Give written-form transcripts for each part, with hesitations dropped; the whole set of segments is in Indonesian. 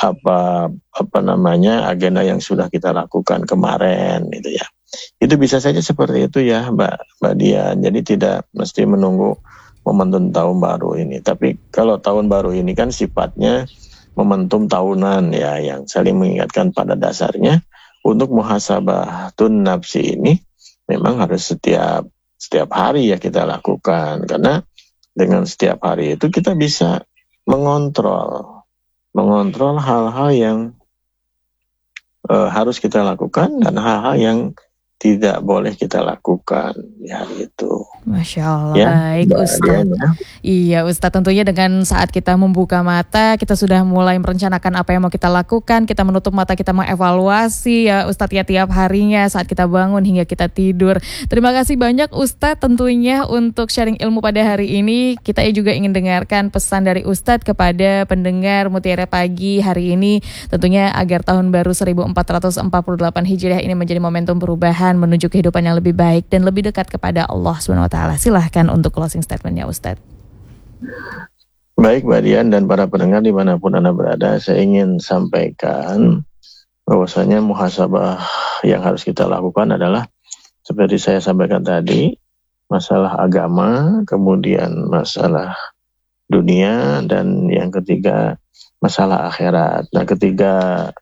apa namanya agenda yang sudah kita lakukan kemarin gitu ya. Itu bisa saja seperti itu ya Mbak Dian. Jadi tidak mesti menunggu momentum tahun baru ini. Tapi kalau tahun baru ini kan sifatnya momentum tahunan ya, yang saling mengingatkan pada dasarnya untuk muhasabatun nafsi ini memang harus setiap hari ya kita lakukan, karena dengan setiap hari itu kita bisa mengontrol hal-hal yang harus kita lakukan dan hal-hal yang tidak boleh kita lakukan di hari itu. Masya Allah, Ya, baik Ustadz. Iya Ustadz, tentunya dengan saat kita membuka mata, kita sudah mulai merencanakan apa yang mau kita lakukan. Kita menutup mata, kita mengevaluasi ya Ustadz ya tiap harinya saat kita bangun hingga kita tidur. Terima kasih banyak Ustadz tentunya untuk sharing ilmu pada hari ini. Kita juga ingin dengarkan pesan dari Ustadz kepada pendengar Mutiara Pagi hari ini. Tentunya agar tahun baru 1448 Hijriah ini menjadi momentum perubahan menuju kehidupan yang lebih baik dan lebih dekat kepada Allah SWT. Silahkan untuk closing statementnya Ustadz. Baik Mbak Dian dan para pendengar dimanapun Anda berada, saya ingin sampaikan bahwasanya muhasabah yang harus kita lakukan adalah seperti saya sampaikan tadi, masalah agama, kemudian masalah dunia, dan yang ketiga masalah akhirat. Nah, ketiga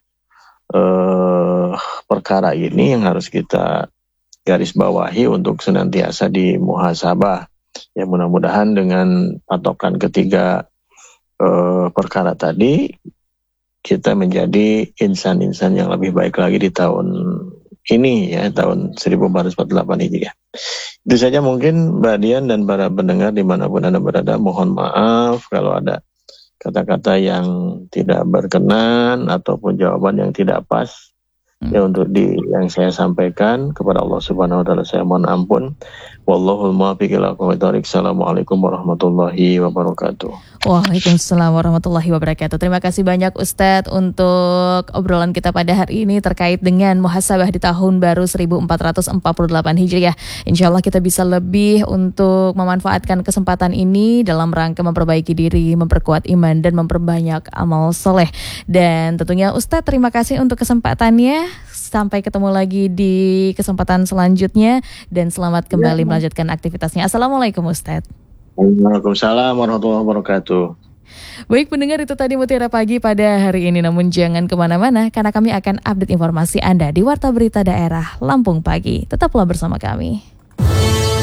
perkara ini yang harus kita garis bawahi untuk senantiasa di muhasabah. Ya, mudah-mudahan dengan patokan ketiga perkara tadi kita menjadi insan-insan yang lebih baik lagi di tahun ini ya, tahun 1448 Hijriah. Itu saja mungkin Mbak Dian dan para pendengar dimanapun Anda berada. Mohon maaf kalau ada kata-kata yang tidak berkenan ataupun jawaban yang tidak pas ya untuk yang saya sampaikan. Kepada Allah Subhanahu wa taala saya mohon ampun. Wallahul muwaffiq ila aqwamit thoriq. Assalamualaikum warahmatullahi wabarakatuh. Waalaikumsalam warahmatullahi wabarakatuh. Terima kasih banyak Ustadz untuk obrolan kita pada hari ini terkait dengan muhasabah di tahun baru 1448 Hijriah. Insya Allah kita bisa lebih untuk memanfaatkan kesempatan ini dalam rangka memperbaiki diri, memperkuat iman, dan memperbanyak amal soleh. Dan tentunya Ustadz terima kasih untuk kesempatannya. Sampai ketemu lagi di kesempatan selanjutnya dan selamat kembali melanjutkan aktivitasnya. Assalamualaikum Ustadz. Waalaikumsalam warahmatullahi wabarakatuh. Baik pendengar, itu tadi Mutiara Pagi pada hari ini. Namun jangan kemana-mana karena kami akan update informasi Anda di Warta Berita Daerah Lampung Pagi. Tetaplah bersama kami.